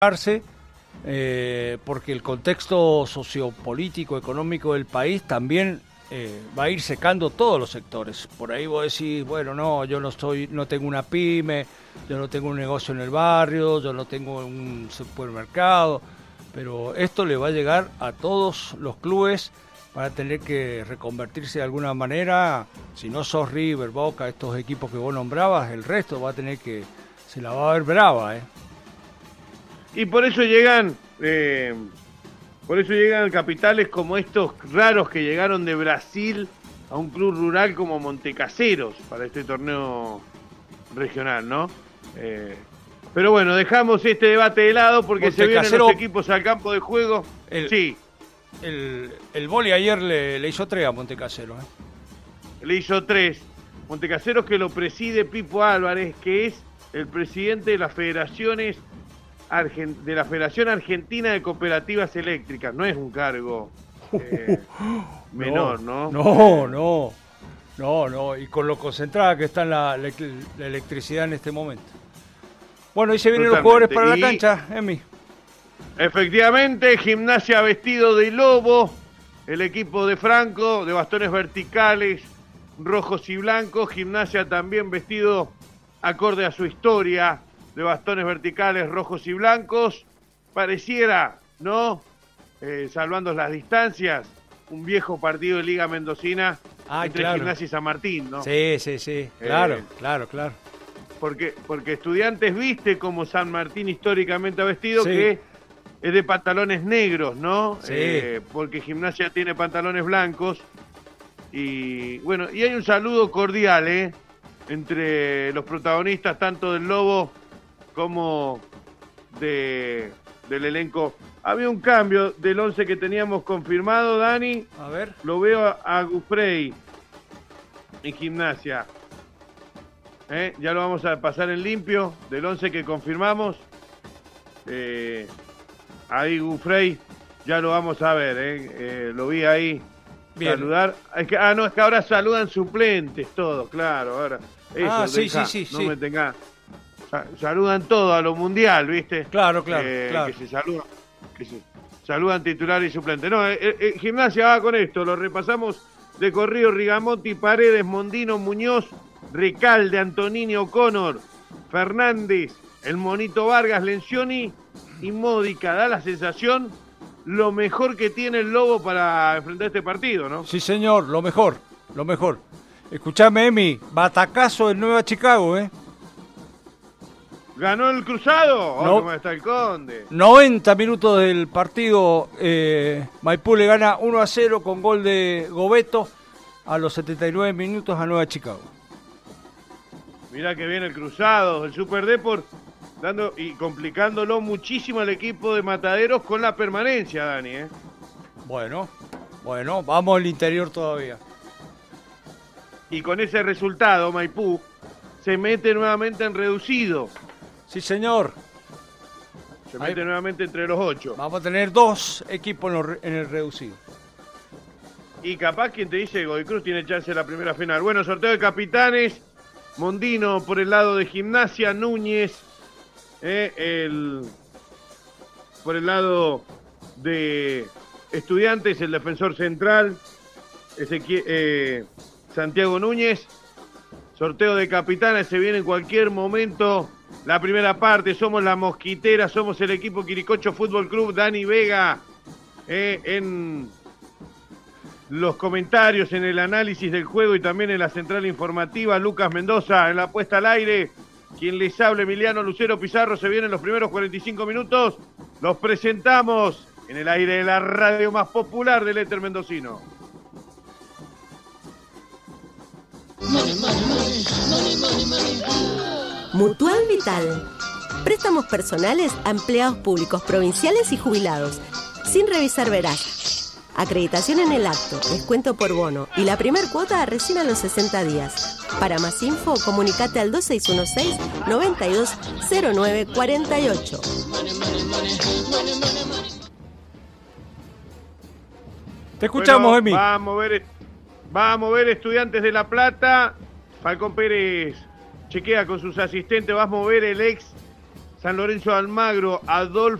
porque el contexto sociopolítico, económico del país también va a ir secando todos los sectores. Por ahí vos decís, bueno, no, yo no tengo una pyme, yo no tengo un negocio en el barrio, yo no tengo un supermercado, pero esto le va a llegar a todos los clubes. Van a tener que reconvertirse de alguna manera. Si no sos River, Boca, estos equipos que vos nombrabas, el resto va a tener que, se la va a ver brava, Y por eso llegan capitales como estos raros que llegaron de Brasil a un club rural como Montecaseros para este torneo regional, ¿no? Pero bueno, dejamos este debate de lado porque se vienen los equipos al campo de juego. Sí. El vóley ayer le hizo 3 a Montecaseros. Le hizo 3. Montecaseros, que lo preside Pipo Álvarez, que es el presidente de las federaciones de la Federación Argentina de Cooperativas Eléctricas. No es un cargo menor, ¿no? No. Y con lo concentrada que está la electricidad en este momento. Bueno, y se vienen los jugadores para la cancha, Emi. Efectivamente, Gimnasia vestido de lobo, el equipo de Franco, de bastones verticales, rojos y blancos. Gimnasia también vestido acorde a su historia, de bastones verticales, rojos y blancos. Pareciera, ¿no? Salvando las distancias, un viejo partido de Liga Mendocina entre Gimnasia y San Martín, ¿no? Sí, claro. Porque Estudiantes viste como San Martín históricamente ha vestido, que es de pantalones negros, ¿no? Sí. Porque Gimnasia tiene pantalones blancos. Y bueno, y hay un saludo cordial, entre los protagonistas, tanto del Lobo como del elenco. Había un cambio del 11 que teníamos confirmado, Dani. A ver. Lo veo a Gufrey en Gimnasia. Ya lo vamos a pasar en limpio, del 11 que confirmamos. Ahí Gufrey, ya lo vamos a ver, lo vi ahí. Bien. Saludar. Es que ahora saludan suplentes todos, claro. Ahora, eso, sí. Me tenga. Saludan todo a lo mundial, ¿viste? Claro. Que se saludan titular y suplente. No, Gimnasia va con esto, lo repasamos de corrido: Rigamonti, Paredes, Mondino, Muñoz, Recalde, Antonini, O'Connor, Fernández, el Monito Vargas, Lencioni y Módica. Da la sensación lo mejor que tiene el Lobo para enfrentar este partido, ¿no? Sí, señor, lo mejor. Escuchame, Emi, batacazo del Nueva Chicago, ¿Ganó el Cruzado? ¿Cómo está el Conde? 90 minutos del partido, Maipú le gana 1-0 con gol de Gobeto a los 79 minutos a Nueva Chicago. Mirá que viene el Cruzado, el Super Deport, dando y complicándolo muchísimo al equipo de Mataderos con la permanencia, Dani. Bueno, vamos al interior todavía. Y con ese resultado, Maipú se mete nuevamente en reducido. Sí, señor. Se mete nuevamente entre los 8. Vamos a tener 2 equipos en el reducido. Y capaz quien te dice Godoy Cruz tiene chance en la primera final. Bueno, sorteo de capitanes. Mondino por el lado de Gimnasia, Núñez por el lado de Estudiantes, el defensor central, Santiago Núñez. Sorteo de capitanes, se viene en cualquier momento la primera parte. Somos la Mosquitera, somos el equipo Quiricocho Fútbol Club. Dani Vega en los comentarios, en el análisis del juego y también en la central informativa. Lucas Mendoza en la puesta al aire. Quien les habla, Emiliano Lucero Pizarro. Se vienen los primeros 45 minutos. Los presentamos en el aire de la radio más popular del éter mendocino. Mutual Vital. Préstamos personales a empleados públicos, provinciales y jubilados, sin revisar veraje. Acreditación en el acto, descuento por bono y la primer cuota recién a los 60 días. Para más info, comunicate al 2616-920948. Te escuchamos, Emi. Va a mover Estudiantes de La Plata. Falcón Pérez chequea con sus asistentes. Va a mover el ex San Lorenzo de Almagro, Adolfo